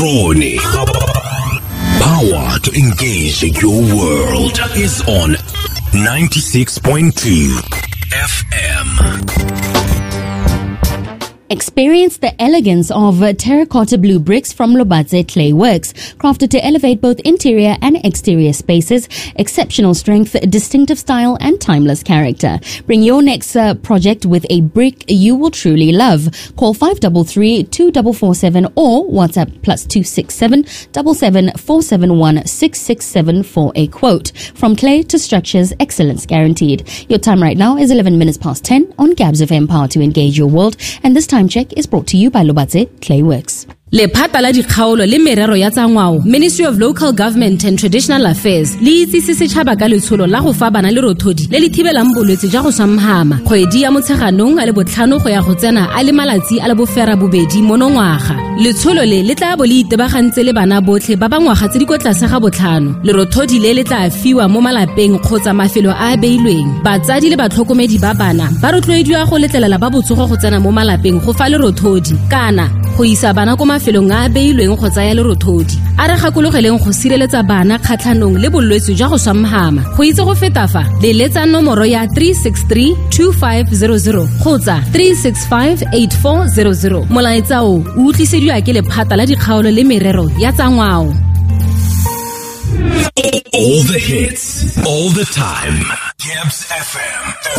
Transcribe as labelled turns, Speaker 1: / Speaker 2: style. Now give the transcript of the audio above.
Speaker 1: Ronnie. Power to engage your world is on 96.2 FM.
Speaker 2: Experience the elegance of terracotta blue bricks from Lobatse Clay Works, crafted to elevate both interior and exterior spaces, exceptional strength, distinctive style, and timeless character. Bring your next project with a brick you will truly love. Call 533-2447 or WhatsApp +267 77471 667 for a quote. From clay to structures, excellence guaranteed. Your time right now is 11 minutes past 10 on Gabs FM, Power to engage your world, and this time check is brought to you by Lobatse Clay Works.
Speaker 3: Lephata la dikgaolo le merero ya tsa ngwao, Ministry of Local Government and Traditional Affairs le itsise setšhaba ka letsholo la go fa bana le rothodi le le thibelang bolwetse jwa go samhama kgwedi ya motsheganong a le botlhano go ya go tsena a le malatsi a le bofera bobedi monongwaga. Letsholo le tla bo le itebagantse le bana botlhe ba bangwaga tse di kwa tlase ga botlhano. Le rothodi le tla fiwa mo malapeng kgotsa mafelo a beilweng. Batsadi le batlhokomedi ba bana ba rotloediwa go letlelela ba botsogo go tsena mo malapeng go fa le rothodi kana go isa bana ko mafelong a beilweng go tsaya le rothodi. A re gakologeleng go sireletsa bana kgatlhanong le bolwetse jwa go samhama. Go itse go feta fa, le letsa nomoro ya 363-2500 kgotsa 365-8400. Molaetsa o utlwisediwa ke lephata la dikgaolo le merero ya tsa ngwao.
Speaker 1: All the hits, all the time. Gabs FM.